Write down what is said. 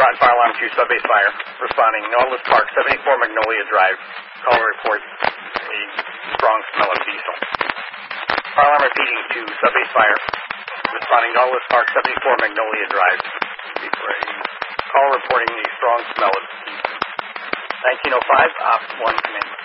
Fire Alarm 2, Subbase Fire. Responding, Nautilus Park, 74 Magnolia Drive. Caller reports a strong smell of diesel. Fire Alarm repeating to Subbase Fire. Responding, Nautilus Park, 74 Magnolia Drive. Call reporting a strong smell of diesel. 1905, Op 1 command.